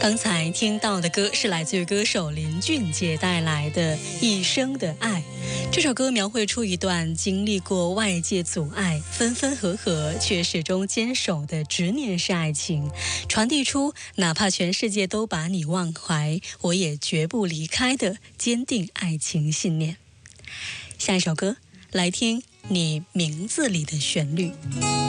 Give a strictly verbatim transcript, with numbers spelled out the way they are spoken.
刚才听到的歌是来自于歌手林俊杰带来的《一生的爱》。这首歌描绘出一段经历过外界阻碍、分分合合，却始终坚守的执念式爱情，传递出哪怕全世界都把你忘怀，我也绝不离开的坚定爱情信念。下一首歌，来听你名字里的旋律。